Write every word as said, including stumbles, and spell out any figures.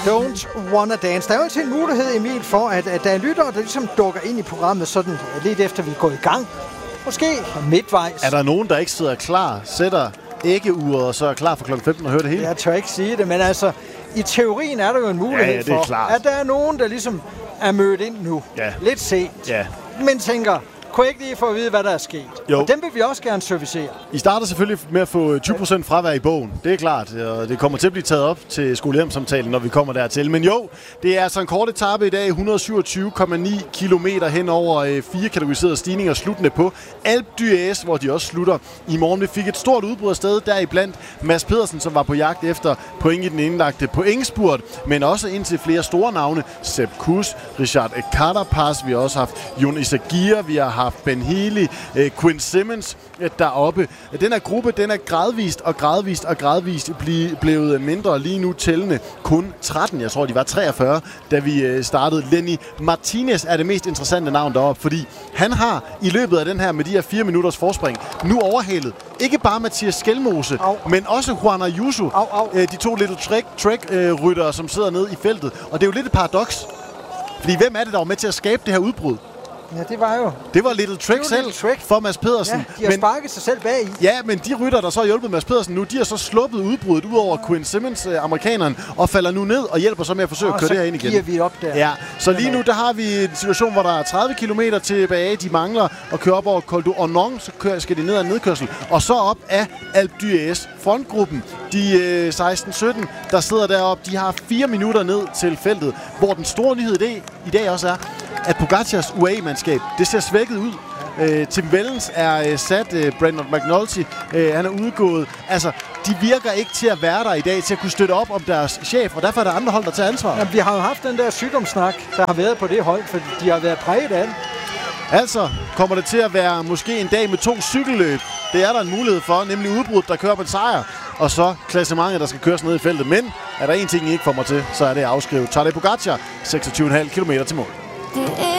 Don't Wanna Dance. Der er jo altid en mulighed, Emil, for at, at der er lyttere, der ligesom dukker ind i programmet sådan lidt efter vi er gået i gang. Måske midtvejs. Er der nogen, der ikke sidder klar, sætter æggeuret og så er klar for klokken femten og hører det hele? Jeg tør ikke sige det, men altså, i teorien er der jo en mulighed ja, ja, det er for, klart. at der er nogen, der ligesom er mødt ind nu. Ja. Lidt sent. Ja. Men tænker, kunne jeg ikke lige få at vide, hvad der er sket? Jo. Og dem vil vi også gerne servicere. I starter selvfølgelig med at få tyve procent fravær i bogen. Det er klart, og det kommer til at blive taget op til skolehjemsamtalen, når vi kommer dertil. Men jo, det er altså en kort etape i dag, et hundrede og syvogtyve komma ni kilometer hen over øh, fire kategoriserede stigninger, sluttende på Alpe d'Huez, hvor de også slutter i morgen. Vi fik et stort udbrud af sted, deriblandt Mads Pedersen, som var på jagt efter point i den indlagte pointspurt, men også indtil flere store navne. Sepp Kuss, Richard Carapaz, vi har også haft Jon Izagirre, vi har haft Ben Healy, øh, Quinn Simmons øh, deroppe. Den her gruppe, den er gradvist og gradvist og gradvist blive, blevet mindre, lige nu tællende kun tretten. Jeg tror, de var treogfyrre, da vi øh, startede. Lenny Martinez er det mest interessante navn deroppe, fordi han har i løbet af den her med de her fire minutters forspring nu overhalet ikke bare Mathias Skelmose, au. men også Juan Ayuso, au, au. Øh, de to Little Trek-ryttere, øh, som sidder nede i feltet. Og det er jo lidt et paradoks, fordi hvem er det, der var med til at skabe det her udbrud? Ja, det var jo... Det var Little Trick selv Little Trick. for Mads Pedersen. Ja, de har men, sparket sig selv bag i. Ja, men de rytter, der så har hjulpet Mads Pedersen nu, de har så sluppet udbruddet ud over Quinn Simmons, øh, amerikaneren, og falder nu ned og hjælper så med at forsøge og at køre det her ind igen. Så vi op der. Ja, så lige nu, der har vi en situation, hvor der er tredive kilometer tilbage. De mangler at køre op over Col du Ornon, så kører, skal de ned ad en nedkørsel. Og så op af Alpe d'Huez. Frontgruppen, de øh, seksten sytten, der sidder deroppe, de har fire minutter ned til feltet, hvor den store nyhed i dag, i dag også er, at Pogacars U A E-mandskab, det ser svækket ud. Øh, Tim Wellens er øh, sat, øh, Brandon McNulty, øh, han er udgået. Altså, de virker ikke til at være der i dag, til at kunne støtte op om deres chef, og derfor er der andre hold, der tager ansvar. Jamen, vi har jo haft den der sygdomssnak, der har været på det hold, fordi de har været præget af det. Altså kommer det til at være måske en dag med to cykelløb. Det er der en mulighed for, nemlig udbrud, der kører på en sejr, og så klassementet, der skal køres ned i feltet. Men er der en ting, I ikke får mig til, så er det at afskrive Tadej Pogačar, seksogtyve komma fem kilometer til mål.